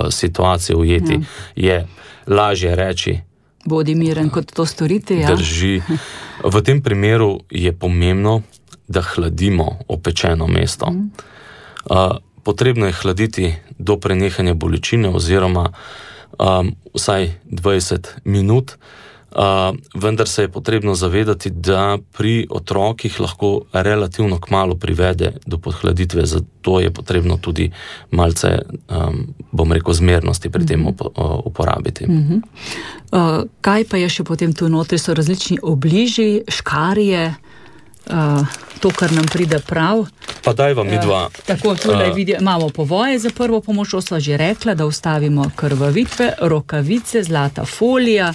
situacijo ujeti, je lažje reči. Bodi miren, kot to storiti, ja. Drži. V tem primeru je pomembno, da hladimo opečeno mesto. Potrebno je hladiti do prenehanja bolečine oziroma vsaj 20 minut, vendar se je potrebno zavedati, da pri otrokih lahko relativno kmalu privede do podhladitve, zato je potrebno tudi malce, zmernosti pri tem uporabiti. Kaj pa je še potem tu notri? So različni obliži, škarje, to, kar nam pride prav. Pa daj vam midva. Tako, tukaj imamo povoje za prvo pomoč, to sva že rekla, da ustavimo krvavitve, rokavice, zlata folija.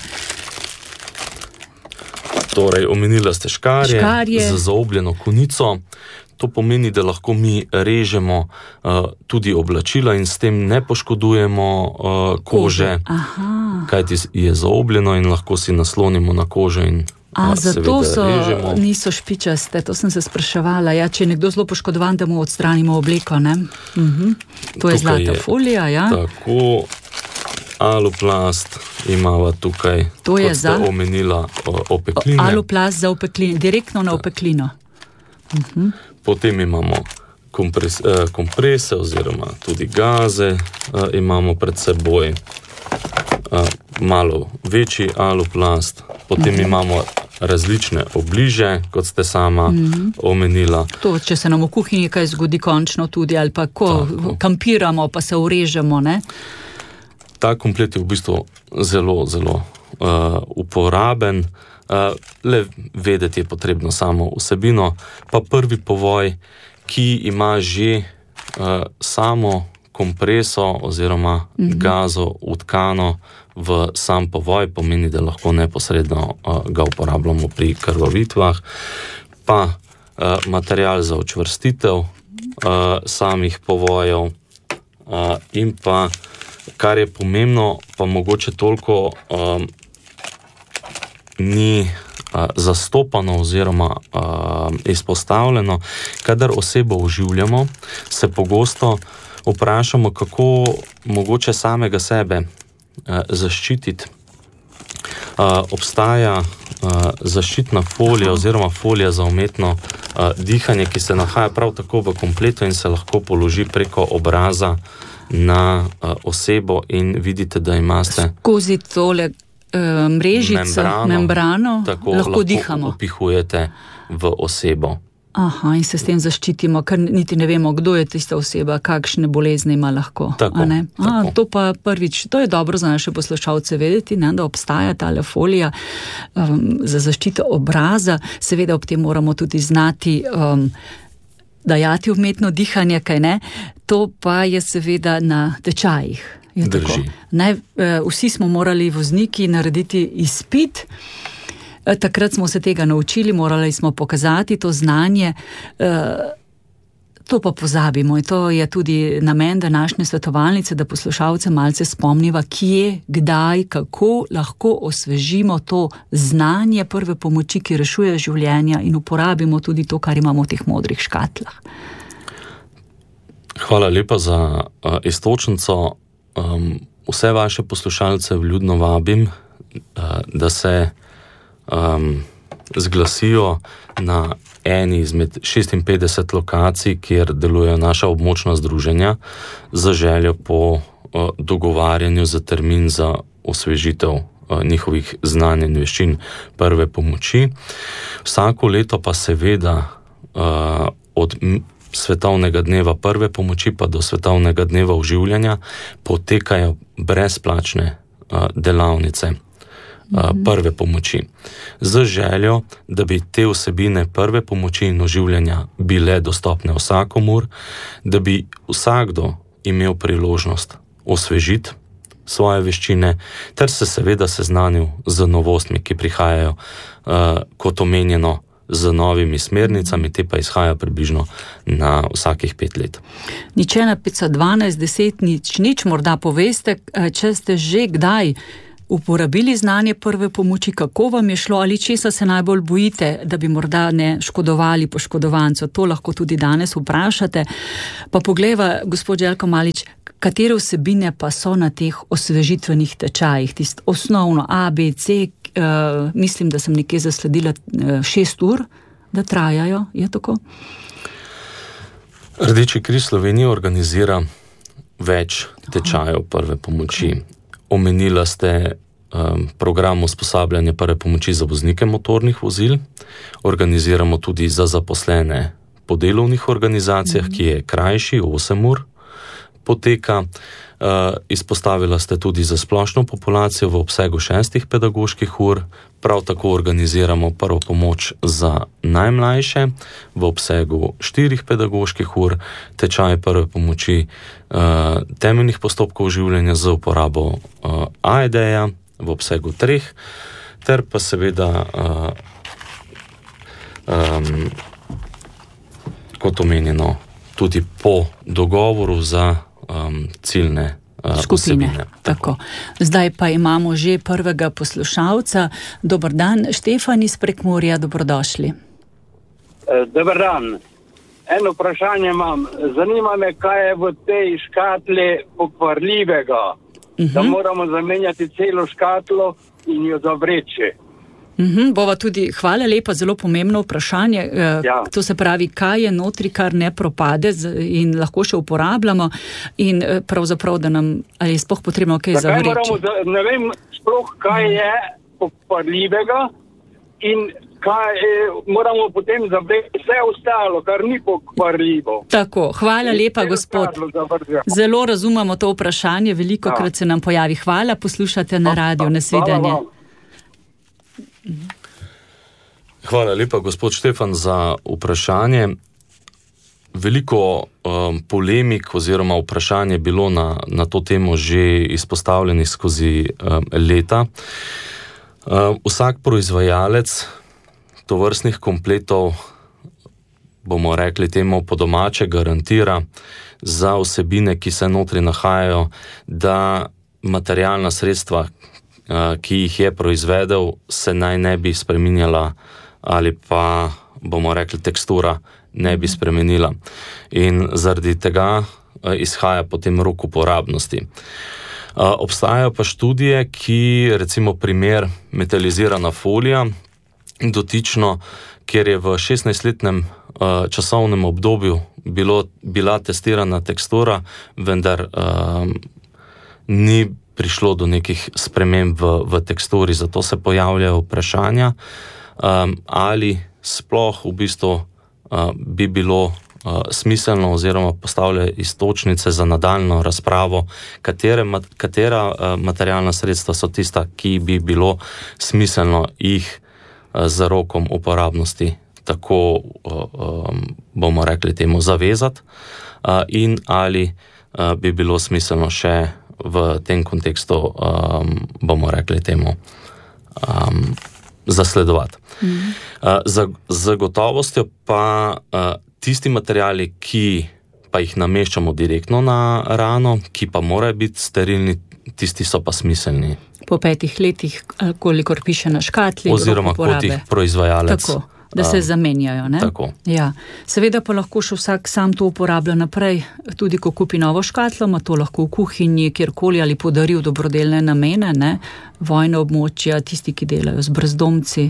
Torej, omenila ste škarje z zaobljeno konico. To pomeni, da lahko mi režemo tudi oblačila in s tem ne poškodujemo kože, kajti je zaobljeno in lahko si naslonimo na kožo in zato režemo. Niso špičaste, to sem se spraševala. Ja, če je nekdo zelo poškodovan, da mu odstranimo obleko, ne? To je zlata folija, ja. Tako, aluplast imava tukaj, to je kot ste omenila, opekline. Aluplast za opeklino, direktno na opeklino. Potem imamo komprese oziroma tudi gaze, imamo pred seboj malo večji aluplast, potem imamo različne obliže, kot ste sama omenila. To, če se nam v kuhinji kaj zgodi končno tudi, ali pa ko kampiramo, pa se urežemo, ne? Ta komplet je v bistvu zelo, zelo uporaben. Le vedeti je potrebno samo vsebino. Pa prvi povoj, ki ima že samo kompreso oziroma gazo utkano v sam povoj, pomeni, da lahko neposredno ga uporabljamo pri krvavitvah. Pa material za učvrstitev samih povojev in pa, kar je pomembno, pa mogoče toliko ni zastopano oziroma izpostavljeno, kadar osebo oživljamo, se pogosto vprašamo, kako mogoče samega sebe zaščititi. Obstaja zaščitna folija oziroma folija za umetno dihanje, ki se nahaja prav tako v kompletu in se lahko položi preko obraza na osebo in vidite, da imate skozi tole mrežico, membrano, lahko dihamo. Upihujete v osebo. In se s tem zaščitimo, ker niti ne vemo, kdo je tista oseba, kakšne bolezni ima lahko. Tako. To pa prvič, to je dobro za naše poslušalce vedeti, ne, da obstaja tale folija za zaščito obraza. Seveda ob tem moramo tudi znati dajati umetno dihanje, kaj ne. To pa je seveda na tečajih. Drži. Vsi smo morali vozniki narediti izpit. Takrat smo se tega naučili, morali smo pokazati to znanje, to pa pozabimo in to je tudi namen današnje svetovalnice, da poslušalce malce spomniva, kje, kdaj, kako lahko osvežimo to znanje prve pomoči, ki rešuje življenja in uporabimo tudi to, kar imamo v teh modrih škatlah. Hvala lepa za iztočnico. Vse vaše poslušalce vljudno vabim, da se zglasijo na eni izmed 56 lokacij, kjer delujejo naša območna združenja, za željo po dogovarjanju za termin za osvežitev njihovih znanj in veščin prve pomoči. Vsako leto pa seveda od svetovnega dneva prve pomoči pa do svetovnega dneva oživljanja potekajo brezplačne delavnice prve pomoči. Z željo, da bi te vsebine prve pomoči in oživljanja bile dostopne vsakomur, da bi vsakdo imel priložnost osvežiti svoje veščine, ter se seveda seznanil z novostmi, ki prihajajo, kot omenjeno, z novimi smernicami, te pa izhajajo približno na vsakih 5 let. Nič 1, 5, 12, 10, nič, morda poveste, če ste že kdaj uporabili znanje prve pomoči, kako vam je šlo, ali česa se najbolj bojite, da bi morda ne škodovali poškodovancu. To lahko tudi danes vprašate. Pa poglejva, gospod Željko Malič, Katere vsebine pa so na teh osvežitvenih tečajih? Tisto osnovno A, B, C, mislim, da sem nekje zasledila 6 ur, da trajajo, je tako? Rdeči križ Slovenije organizira več tečajev prve pomoči. Omenila ste program usposabljanja prve pomoči za voznike motornih vozil. Organiziramo tudi za zaposlene po delovnih organizacijah, ki je krajši, 8 ur poteka. Izpostavila ste tudi za splošno populacijo v obsegu 6 pedagoških ur. Prav tako organiziramo prvo pomoč za najmlajše v obsegu 4 pedagoških ur, tečaj prve pomoči temeljnih postopkov življenja z uporabo AED-ja v obsegu 3, ter pa seveda kot omenjeno tudi po dogovoru za ciljne skupine. Tako. Zdaj pa imamo že prvega poslušalca. Dober dan, Štefan iz Prekmurja, dobrodošli. Dober dan. Eno vprašanje imam. Zanima me, kaj je v tej škatli pokvarljivega, da moramo zamenjati celo škatlo in jo zavreči. Bova tudi, hvala lepa, zelo pomembno vprašanje. To se pravi, kaj je notri, kar ne propade in lahko še uporabljamo in pravzaprav, da nam ali je sploh potrebno kaj zavreči. Ne vem sploh, kaj je pokvarljivega in kaj moramo potem zavreči vse ostalo, kar ni pokvarljivo. Tako, hvala lepa, gospod. Zelo razumemo to vprašanje, veliko krat se nam pojavi. Hvala, poslušate na radio, nasvidenje. Hvala lepa, gospod Štefan, za vprašanje. Veliko polemik oziroma vprašanje je bilo na to temo že izpostavljeni skozi leta. Vsak proizvajalec tovrstnih kompletov, bomo rekli temu po domače, garantira za vsebine, ki se notri nahajajo, da materialna sredstva, ki jih je proizvedel, se naj ne bi spreminjala ali pa, bomo rekli, tekstura ne bi spremenila. In zaradi tega izhaja potem rok uporabnosti. Obstajajo pa študije, ki, recimo primer metalizirana folija, dotično, kjer je v 16-letnem časovnem obdobju bila testirana tekstura, vendar ni prišlo do nekih sprememb v teksturi, zato se pojavljajo vprašanja, ali sploh v bistvu bi bilo smiselno oziroma postavlja iztočnice za nadaljno razpravo, katera materialna sredstva so tista, ki bi bilo smiselno jih z rokom uporabnosti tako, bomo rekli temu, zavezati, in ali bi bilo smiselno še v tem kontekstu, bomo rekli temu, zasledovati. Z gotovostjo pa tisti materiali, ki pa jih nameščamo direktno na rano, ki pa morajo biti sterilni, tisti so pa smiselni. Po 5 letih, kolikor piše na škatli, oziroma kot jih proizvajalec. Tako, da se zamenjajo, ne? Tako. Ja. Seveda pa lahko še vsak sam to uporablja naprej, tudi ko kupi novo škatlo, ima to lahko v kuhinji, kjerkoli, ali podari v dobrodelne namene, ne? Vojna območja, tisti, ki delajo z brezdomci.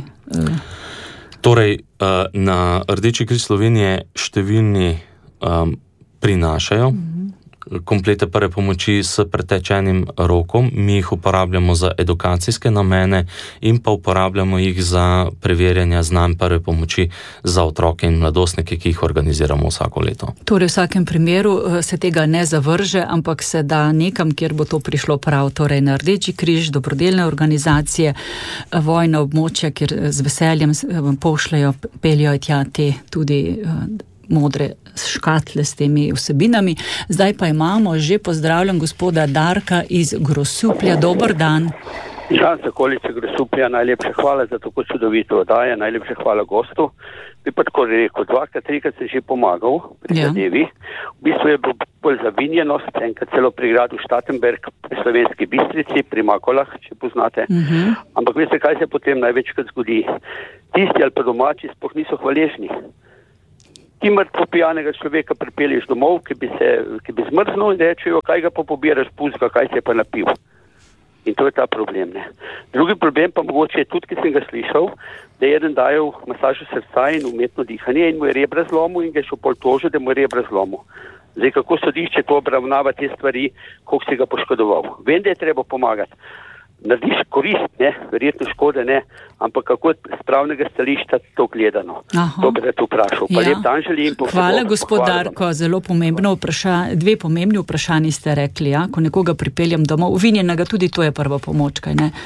Torej, na Rdeči križ Slovenije številni prinašajo komplete prve pomoči s pretečenim rokom. Mi jih uporabljamo za edukacijske namene in pa uporabljamo jih za preverjanje znanj prve pomoči za otroke in mladostnike, ki jih organiziramo vsako leto. Torej, v vsakem primeru se tega ne zavrže, ampak se da nekam, kjer bo to prišlo prav, torej na Rdeči križ, dobrodelne organizacije, vojna območja, kjer z veseljem pošljajo, peljajo tja te tudi modre škatle s temi vsebinami. Zdaj pa imamo že, pozdravljam gospoda Darka iz Grosuplja. Dober dan. Ja, za okolice Grosuplja najlepša hvala za tako čudovito oddaje, najlepša hvala gostu. Bi pa tako rekel, 2-krat, 3-krat se že pomagal pri zadevi. V bistvu je bilo bolj zavinjenost, enkrat celo pri gradu Štatenberg, pri Slovenski Bistrici, pri Makolah, če poznate. Ampak veste, kaj se potem največkrat zgodi? Tisti ali pa domači sploh niso hvaležni. ti mrtvo pijanega človeka pripelješ domov, ki bi zmrznil in rečejo, kaj ga pa pobiraš puzga, kaj se je pa napil. In to je ta problem, ne. Drugi problem pa mogoče je tudi, ki sem ga slišal, da je eden dajal masažo srca in umetno dihanje in mu je rebra zlomil in ga je šel pol tožil, da mu je rebra zlomil. Zdaj, kako sodišče to obravnava te stvari, koliko si ga poškodoval. Vem, da je treba pomagati. Narediš korist, ne, verjetno škode, ne, ampak kako je z pravnega stališča to gledano. To bi rad vprašal. Pa lep dan želim. Hvala, gospod Darko, zelo pomembno vprašanje. Dve pomembni vprašanji ste rekli, ja? Ko nekoga pripeljem domov, uvinjenega, tudi to je prva pomoč, kaj ne?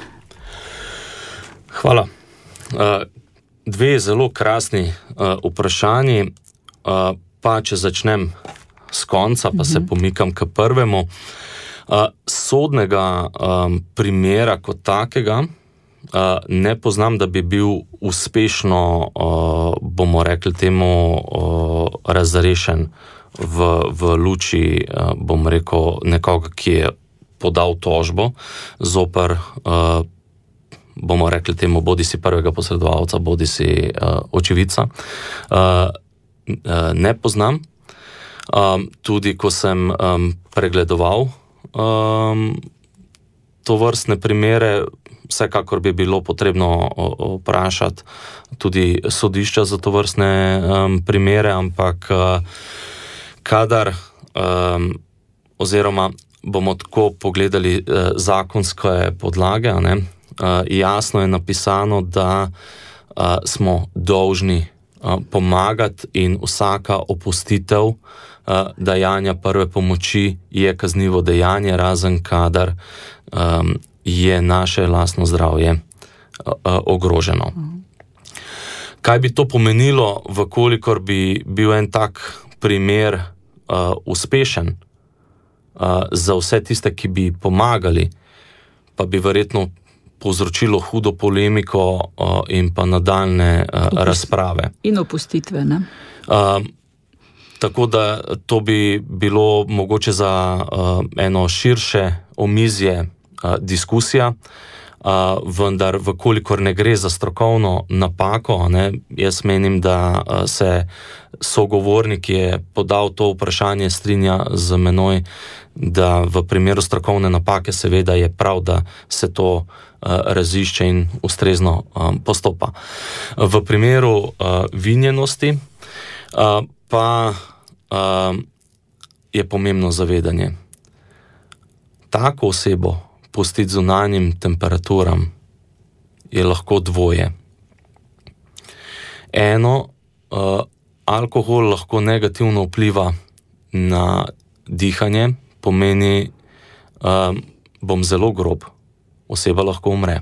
Hvala. Dve zelo krasni vprašanji, pa če začnem s konca, pa se pomikam k prvemu. Sodnega primera kot takega ne poznam, da bi bil uspešno, bomo rekli temu, razrešen v luči, bom rekel, nekoga, ki je podal tožbo zoper, bomo rekli temu, bodisi prvega posredovalca, bodisi očividca. Ne poznam. Tudi ko sem pregledoval to vrstne primere, vsekakor bi bilo potrebno vprašati tudi sodišča za to vrstne primere, ampak kadar oziroma bomo tako pogledali zakonske podlage, ne, jasno je napisano, da smo dolžni pomagati in vsaka opustitev dajanja prve pomoči je kaznivo dejanje, razen kadar je naše lastno zdravje ogroženo. Kaj bi to pomenilo, vkolikor bi bil en tak primer uspešen za vse tiste, ki bi pomagali, pa bi verjetno povzročilo hudo polemiko in pa nadaljne razprave. In opustitve, ne? Tako da to bi bilo mogoče za eno širše omizje diskusija, vendar vkolikor ne gre za strokovno napako, ne, jaz menim, da se sogovornik, ki je podal to vprašanje, strinja z menoj, da v primeru strokovne napake seveda je prav, da se to razišče in ustrezno postopa. V primeru vinjenosti pa je pomembno zavedanje. Tako osebo pustiti zunanjim temperaturam je lahko dvoje. Eno, alkohol lahko negativno vpliva na dihanje, pomeni, bom zelo grob, oseba lahko umre.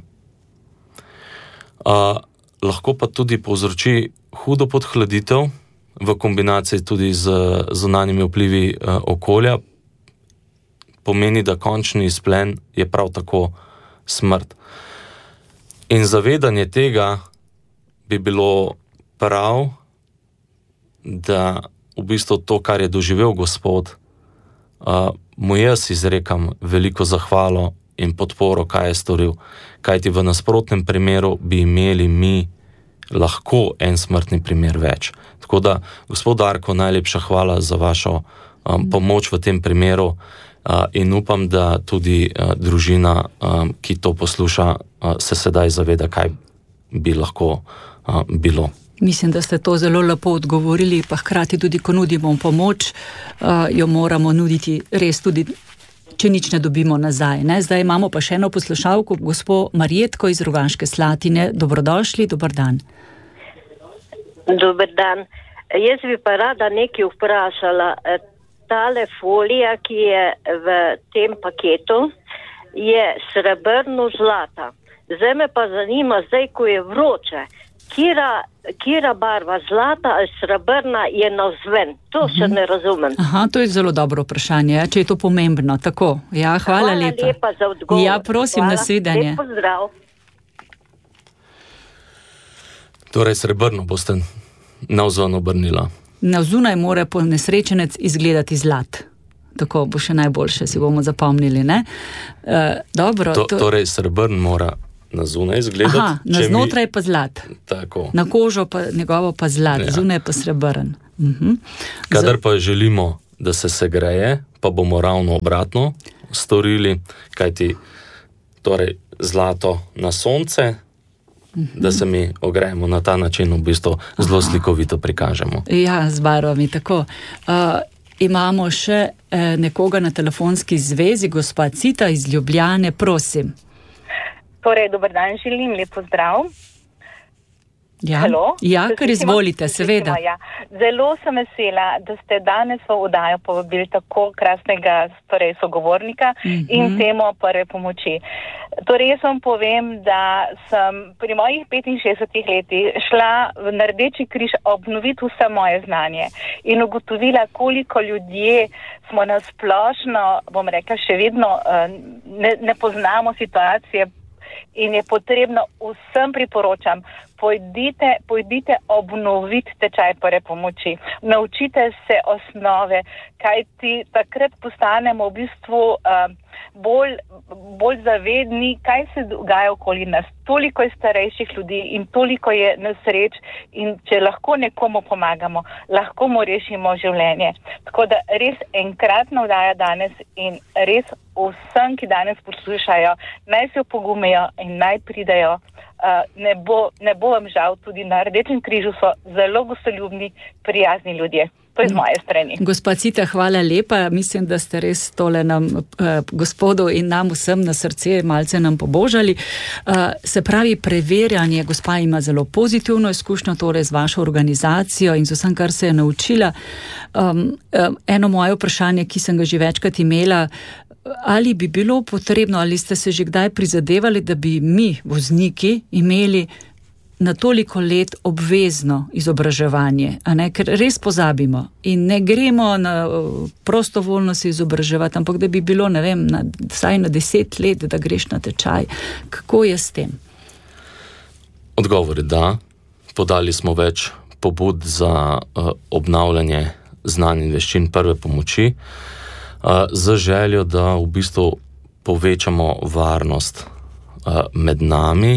Lahko pa tudi povzroči hudo podhladitev, v kombinaciji tudi z zunanjimi vplivi okolja, pomeni, da končni izplen je prav tako smrt. In zavedanje tega bi bilo prav, da v bistvu to, kar je doživel gospod, mu jaz izrekam veliko zahvalo in podporo, kaj je storil. Kajti v nasprotnem primeru bi imeli mi lahko en smrtni primer več. Tako da, gospod Darko, najlepša hvala za vašo pomoč v tem primeru in upam, da tudi družina, ki to posluša, se sedaj zaveda, kaj bi lahko bilo. Mislim, da ste to zelo lepo odgovorili, pa hkrati tudi, ko nudimo pomoč, jo moramo nuditi res tudi, če nič ne dobimo nazaj. Ne? Zdaj imamo pa še eno poslušalko, gospo Marjetko iz Rogaške Slatine. Dobrodošli, dober dan. Dober dan. Jaz bi pa rada nekaj vprašala. Tale folija, ki je v tem paketu, je srebrno zlata. Zdaj me pa zanima, zdaj, ko je vroče, kira barva, zlata ali srebrna, je navzven? To še ne razumem. Aha, to je zelo dobro vprašanje, če je to pomembno. Tako, ja, hvala lepa. Hvala lepa za odgovor. Ja, prosim, nasvidenje. Lep pozdrav. Torej, srebrno boste navzven obrnila. Navzunaj mora ponesrečenec izgledati zlat. Tako bo še najboljše, si bomo zapomnili, ne? Dobro. Torej, srebrn mora na zunaj izgledati. Aha, na znotraj pa zlat. Tako. Na kožo pa njegovo pa zlat, ja. Zunaj pa srebrn. Kadar pa želimo, da se segreje, pa bomo ravno obratno storili, kajti torej zlato na sonce, da se mi ogrejemo na ta način, v bistvu zelo slikovito prikažemo. Ja, z barvami, tako. Imamo še nekoga na telefonski zvezi, gospa Cita iz Ljubljane, prosim. Torej, dober dan želim, lep pozdrav. Ja, kar izvolite, seveda. Ja. Zelo sem vesela, da ste danes v oddajo povabili tako krasnega sogovornika in temo prve pomoči. Torej, jaz vam povem, da sem pri mojih 65 letih šla na Rdeči križ obnoviti vse moje znanje in ugotovila, koliko ljudje smo na splošno, bom rekla, še vedno ne poznamo situacije. In je potrebno, vsem priporočam, pojdite obnoviti tečaj prve pomoči. Naučite se osnove, kajti takrat postanemo v bistvu bolj zavedni, kaj se dogaja okoli nas. Toliko je starejših ljudi in toliko je nesreč in če lahko nekomu pomagamo, lahko mu rešimo življenje. Tako da res enkratna oddaja danes in res vsem, ki danes poslušajo, naj se opogumijo in naj pridejo. Ne bo vam žal, tudi na Rdečem križu so zelo gostoljubni, prijazni ljudje. To je z moje strani. Gospa Cita, hvala lepa. Mislim, da ste res tole nam, gospodu in nam vsem na srce malce nam pobožali. Se pravi, preverjanje, gospa ima zelo pozitivno izkušnjo torej z vašo organizacijo in z vsem, kar se je naučila. Eno moje vprašanje, ki sem ga že večkrat imela, ali bi bilo potrebno, ali ste se že kdaj prizadevali, da bi mi, vozniki, imeli na toliko let obvezno izobraževanje, ker res pozabimo in ne gremo na prostovoljno se izobraževati, ampak da bi bilo, ne vem, vsaj na 10 let, da greš na tečaj. Kako je s tem? Odgovor je da. Podali smo več pobud za obnavljanje znanj in veščin prve pomoči, z željo, da v bistvu povečamo varnost med nami.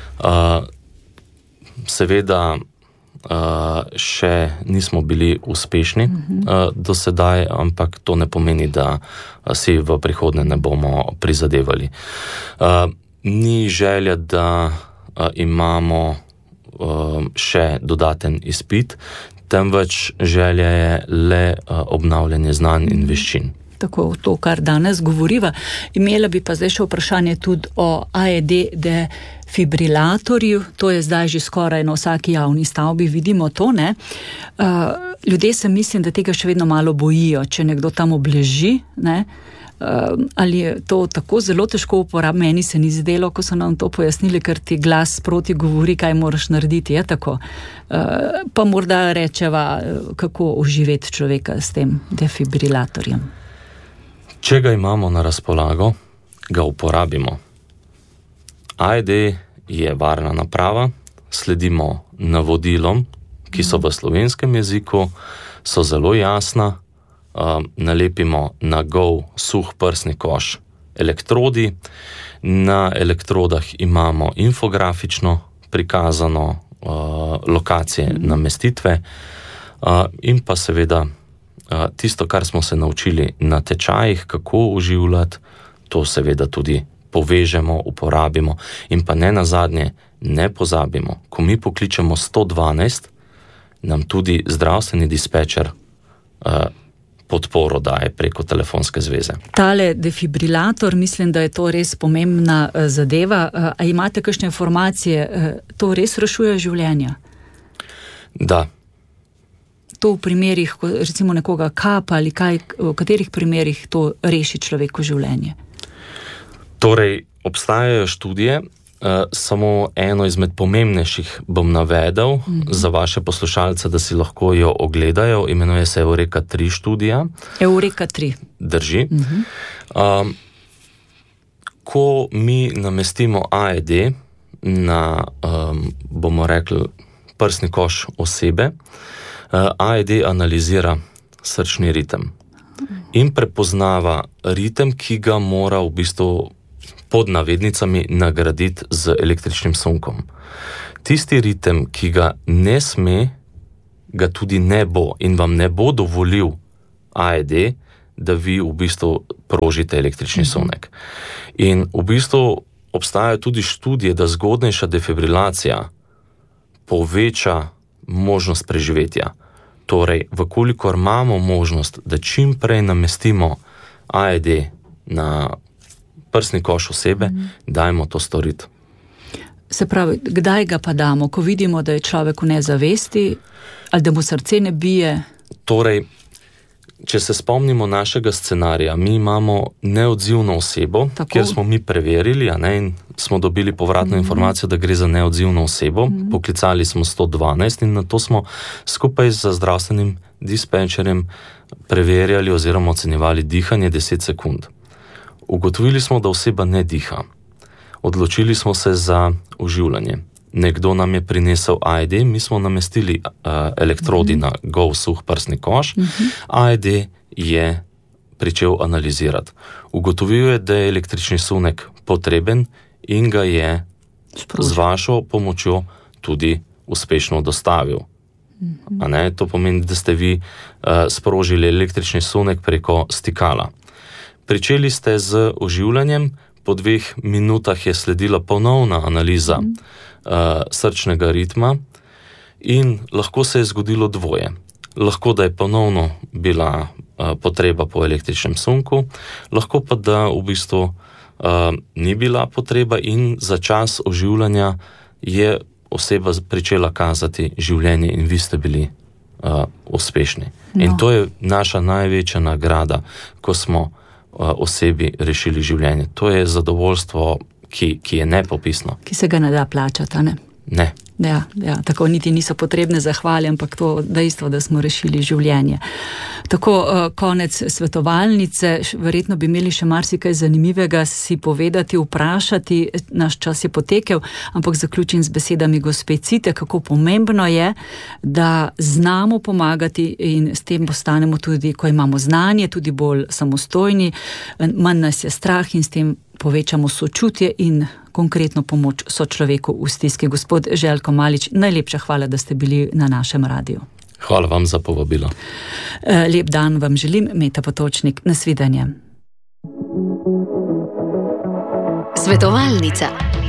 Seveda še nismo bili uspešni do sedaj, ampak to ne pomeni, da si v prihodnje ne bomo prizadevali. Ni želja, da imamo še dodaten izpit, temveč želja je le obnavljanje znanj in veščin. Tako to, kar danes govoriva. Imela bi pa zdaj še vprašanje tudi o AED defibrilatorju. To je zdaj že skoraj na vsaki javni stavbi, vidimo to, ne? Ljudje se mislim, da tega še vedno malo bojijo, če nekdo tam obleži, ne? Ali je to tako zelo težko uporabiti? Meni se ni zdelo, ko so nam to pojasnili, ker ti glas sproti govori, kaj moraš narediti, je tako. Pa morda rečeva, kako oživeti človeka s tem defibrilatorjem. Če ga imamo na razpolago, ga uporabimo. AED je varna naprava, sledimo navodilom, ki so v slovenskem jeziku, so zelo jasna, nalepimo na suh prsni koš elektrodi, na elektrodah imamo infografično prikazano lokacije namestitve in pa seveda tisto, kar smo se naučili na tečajih, kako oživljati, to seveda tudi povežemo, uporabimo in pa ne nazadnje ne pozabimo. Ko mi pokličemo 112, nam tudi zdravstveni dispečer podporo daje preko telefonske zveze. Tale defibrilator, mislim, da je to res pomembna zadeva. A imate kakšne informacije, to res rešuje življenja? Da. To v primerih, ko recimo nekoga kapa ali kaj, v katerih primerih to reši človeku življenje? Torej, obstajajo študije, samo eno izmed pomembnejših bom navedel za vaše poslušalce, da si lahko jo ogledajo, imenuje se Eureka 3 študija. Eureka 3. Drži. Ko mi namestimo AED na, bomo rekli, prsni koš osebe, AED analizira srčni ritem in prepoznava ritem, ki ga mora v bistvu pod navednicami nagraditi z električnim sunkom. Tisti ritem, ki ga ne sme, ga tudi ne bo in vam ne bo dovolil AED, da vi v bistvu prožite električni sunek. In v bistvu obstajajo tudi študije, da zgodnejša defibrilacija poveča možnost preživetja. Torej, vkolikor imamo možnost, da čim prej namestimo AED na prsni koš osebe, dajmo to storiti. Se pravi, kdaj ga pa damo, ko vidimo, da je človek v nezavesti ali da mu srce ne bije? Torej, če se spomnimo našega scenarija, mi imamo neodzivno osebo, kjer smo mi preverili, in smo dobili povratno informacijo, da gre za neodzivno osebo, poklicali smo 112 in na to smo skupaj z zdravstvenim dispečerjem preverjali oziroma ocenjevali dihanje 10 sekund. Ugotovili smo, da oseba ne diha. Odločili smo se za oživljanje. Nekdo nam je prinesel AED, mi smo namestili elektrodi na gol suh prsni koš, AED je pričel analizirati. Ugotovil je, da je električni sunek potreben in ga je z vašo pomočjo tudi uspešno dostavil. To pomeni, da ste vi sprožili električni sunek preko stikala. Pričeli ste z oživljanjem, po 2 minutah je sledila ponovna analiza srčnega ritma in lahko se je zgodilo dvoje. Lahko, da je ponovno bila potreba po električnem sunku, lahko pa, da v bistvu ni bila potreba in za čas oživljanja je oseba pričela kazati življenje in vi ste bili uspešni. In to je naša največja nagrada, ko smo osebi rešili življenje. To je zadovoljstvo, ki je nepopisno. Ki se ga ne da plačati, ne? Ne. Ja, tako niti niso potrebne zahvale, ampak to dejstvo, da smo rešili življenje. Tako, konec svetovalnice, verjetno bi imeli še marsikaj zanimivega si povedati, vprašati, naš čas je potekel, ampak zaključim z besedami gospe Cite, kako pomembno je, da znamo pomagati in s tem postanemo tudi, ko imamo znanje, tudi bolj samostojni, manj nas je strah in s tem povečamo sočutje in konkretno pomoč sočloveku v stiski. Gospod Željko Malič, najlepša hvala, da ste bili na našem radiju. Hvala vam za povabilo. Lep dan vam želim, Meta Potočnik. Nasvidenje. Svetovalnica.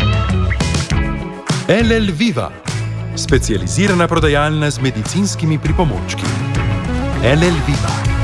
LL Viva, specializirana prodajalna z medicinskimi pripomočki. LL Viva.